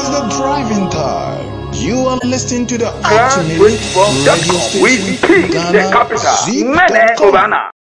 the driving time. You are listening to the ultimate radio Transcript.com with station, P, the Ghana capital, Mene Zip.com. Obana.